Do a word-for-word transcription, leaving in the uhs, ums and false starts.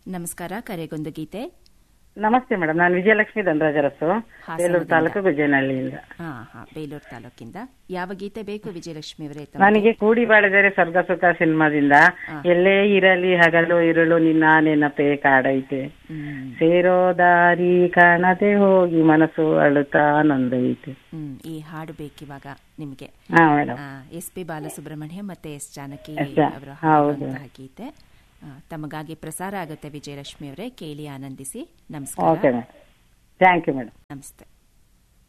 ನಮಸ್ಕಾರ. ಕರೆಗೊಂದು ಗೀತೆ. ನಮಸ್ತೆ ಮೇಡಮ್, ನಾನು ವಿಜಯಲಕ್ಷ್ಮಿ ಧನರಾಜರಸು, ಬೇಲೂರು ತಾಲೂಕು ಗುಜ್ಜೇನಹಳ್ಳಿಯಿಂದ. ಹಾ ಹಾ ಬೇಲೂರು ತಾಲೂಕಿಂದ. ಯಾವ ಗೀತೆ ಬೇಕು ವಿಜಯಲಕ್ಷ್ಮಿ ಅವರೇ? ನನಗೆ ಕೂಡಿ ಬಾಳಿದರೆ ಸ್ವರ್ಗ ಸುಖ ಸಿನಿಮಾದಿಂದ ಎಲ್ಲೇ ಇರಲಿ ಹಗಲು ಇರಲು ನಿನ್ನ ನೆನಪೇ ಕಾಡೈತೆ, ಸೇರೋ ದಾರಿ ಕಾಣದೆ ಹೋಗಿ ಮನಸ್ಸು ಅಳುತ್ತಾ ನೊಂದೈತೆ. ಹ್ಮ್ ಈ ಹಾಡು ಬೇಕಿವಾಗ ನಿಮ್ಗೆ. ಎಸ್ ಪಿ ಬಾಲಸುಬ್ರಹ್ಮಣ್ಯ ಮತ್ತೆ ಎಸ್ ಜಾನಕಿ ಅವರ ಹಾಡುವಂತಹ ಗೀತೆ ತಮಗಾಗಿ ಪ್ರಸಾರ ಆಗುತ್ತೆ. ವಿಜಯಲಕ್ಷ್ಮಿ ಅವರೇ, ಕೇಳಿ ಆನಂದಿಸಿ. ನಮಸ್ಕಾರ. Thank you madam. ನಮಸ್ತೆ.